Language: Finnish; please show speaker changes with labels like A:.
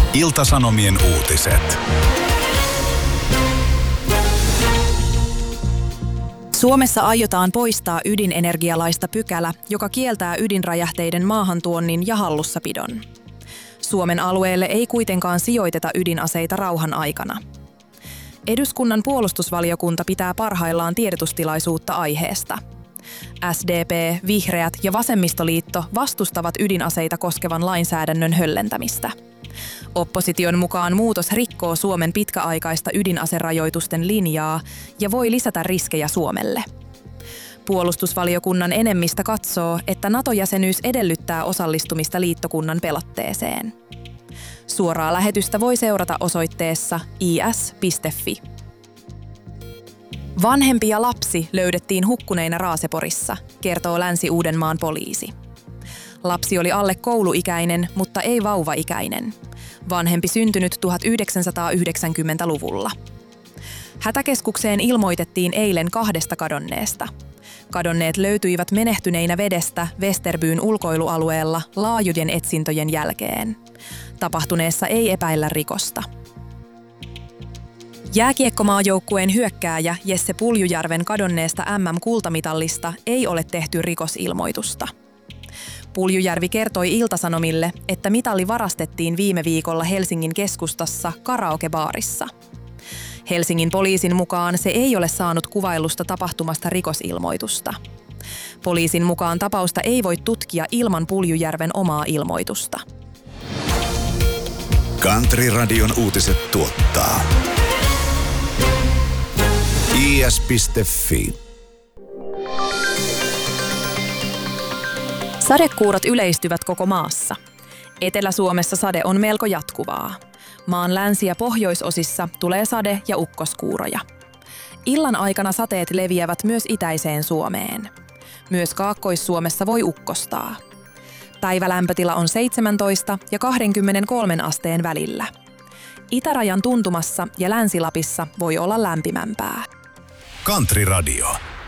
A: Ilta-Sanomien uutiset.
B: Suomessa aiotaan poistaa ydinenergialaista pykälä, joka kieltää ydinräjähteiden maahantuonnin ja hallussapidon. Suomen alueelle ei kuitenkaan sijoiteta ydinaseita rauhan aikana. Eduskunnan puolustusvaliokunta pitää parhaillaan tiedotustilaisuutta aiheesta. SDP, Vihreät ja Vasemmistoliitto vastustavat ydinaseita koskevan lainsäädännön höllentämistä. Opposition mukaan muutos rikkoo Suomen pitkäaikaista ydinaserajoitusten linjaa ja voi lisätä riskejä Suomelle. Puolustusvaliokunnan enemmistö katsoo, että NATO-jäsenyys edellyttää osallistumista liittokunnan pelotteeseen. Suoraa lähetystä voi seurata osoitteessa is.fi. Vanhempi ja lapsi löydettiin hukkuneina Raaseporissa, kertoo Länsi-Uudenmaan poliisi. Lapsi oli alle kouluikäinen, mutta ei vauvaikäinen. Vanhempi syntynyt 1990-luvulla. Hätäkeskukseen ilmoitettiin eilen 2 kadonneesta. Kadonneet löytyivät menehtyneinä vedestä Vesterbyn ulkoilualueella laajojen etsintöjen jälkeen. Tapahtuneessa ei epäillä rikosta. Jääkiekkomaajoukkueen hyökkääjä Jesse Puljujärven kadonneesta MM-kultamitallista ei ole tehty rikosilmoitusta. Puljujärvi kertoi Ilta-Sanomille, että mitalli varastettiin viime viikolla Helsingin keskustassa karaokebaarissa. Helsingin poliisin mukaan se ei ole saanut kuvailusta tapahtumasta rikosilmoitusta. Poliisin mukaan tapausta ei voi tutkia ilman Puljujärven omaa ilmoitusta.
A: Country-radion uutiset tuottaa is.fi.
B: Sadekuurot yleistyvät koko maassa. Etelä-Suomessa sade on melko jatkuvaa. Maan länsi- ja pohjoisosissa tulee sade- ja ukkoskuuroja. Illan aikana sateet leviävät myös itäiseen Suomeen. Myös Kaakkois-Suomessa voi ukkostaa. Päivälämpötila on 17 ja 23 asteen välillä. Itärajan tuntumassa ja Länsi-Lapissa voi olla lämpimämpää.
A: Country Radio.